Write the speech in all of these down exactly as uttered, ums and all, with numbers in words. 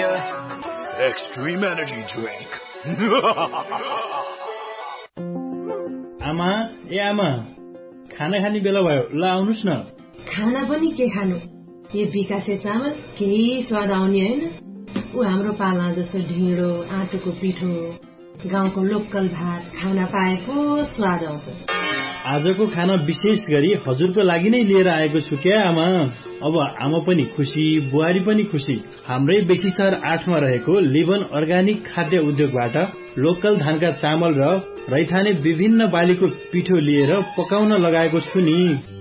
Premier Extreme Energy Drink. आमा ए आमा खाना खाने बेला भयो ल आउनुस् न खाना पनि के खानु यो विकासे चामल केही स्वाद आउने हैन उ हाम्रो पाला जस्तो ढिँडो आटोको पिठो गाउँको लोकल भात खाना पाएको स्वाद आउँछ आजको खाना विशेष गरी हजुरको लागि नै लिएर आएको छु क्या आमा अब आमा पनि खुसी बुहारी पनि खुसी हाम्रै बेसी सहर आठमा रहेको लिभन अर्गानिक खाद्य उद्योगबाट लोकल धानका चामल र रैथाने विभिन्न बालीको पिठो लिएर पकाउन लगाएको छु नि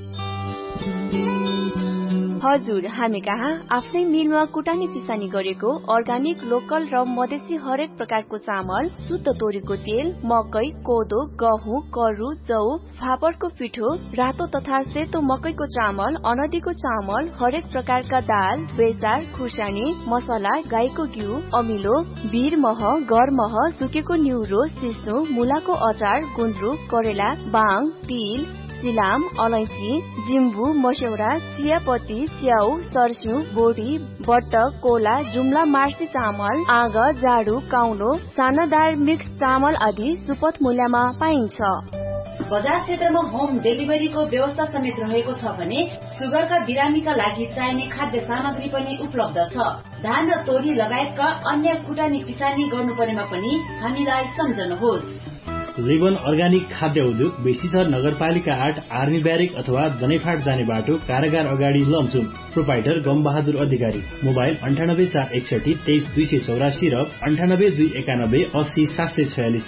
हजुर हामी कहाँ आफ्नै मिलमा कुटानी पिसानी गरेको अर्गानिक लोकल र मधेसी हरेक प्रकारको चामल शुद्ध तोरीको तेल मकै कोदो गहुँ करु जौ फापरको पिठो रातो तथा सेतो मकैको चामल अनदीको चामल हरेक प्रकारका दाल बेसार खुर्सानी मसला गाईको घिउ अमिलो बीरमह गरमह सुकेको न्युरो सिस्नो मुलाको अचार गुन्द्रुक करेला बाङ तिल सिलाम अलैंची जिम्बु मस्यौरा चियापत्ती च्याउ सरस्यु बोडी बट्टक कोला जुम्ला मार्सी चामल आग जाडु काउलो सानादार मिक्स चामल आदि सुपथ मूल्यमा पाइन्छ बजार क्षेत्रमा होम डेलिभरीको व्यवस्था समेत रहेको छ भने सुगरका बिरामीका लागि चाहिने खाद्य सामग्री पनि उपलब्ध छ धान र तोरी लगायतका अन्य कुटानी पिसानी गर्नुपर्नेमा पनि हामीलाई सम्झनुहोस् लिभन अर्गानिक खाद्य उद्योग बेसीसर नगरपालिका आठ आर्मी ब्यारेक अथवा दनैफाट जाने बाटो कारागार अगाडि लमचुम प्रोपाइटर गमबहादुर अधिकारी मोबाइल अन्ठानब्बे चार एकसठी तेइस दुई सय चौरासी र अन्ठानब्बे दुई एकानब्बे अस्सी सात सय छयालिस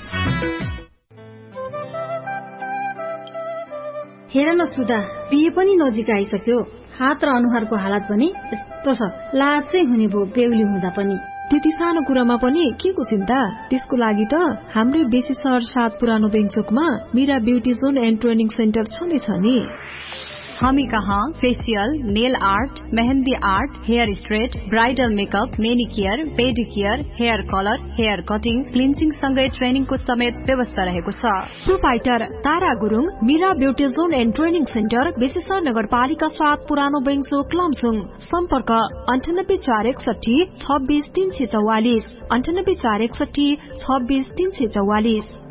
हेर न सुधा बिहे पनि नजिक आइसक्यो हात र अनुहारको हालत पनि यस्तो छ लाज चाहिँ हुने भो बेहुली हुँदा पनि त्यति सानो कुरामा पनि के को चिन्ता त्यसको लागि त हाम्रै बेसी सहर सात पुरानो बेङचोकमा Meera beauty John and training centre छँदैछ नि हामी कहाँ facial nail art mehndi art hair straight bridal makeup मेनिकेयर पेडिकेयर hair colour hair cutting cleansing सँगै ट्रेनिङको समेत व्यवस्था रहेको छ proprietor Tara Gurung Meera beauty John and training centre बेसीसर नगरपालिका सात पुरानो बेङचोक लमसुङ सम्पर्क अन्ठानब्बे चार एकसठी छब्बीस तीन सय चौवालिस अन्ठानब्बे चार एकसठी छब्बीस तीन सय चौवालिस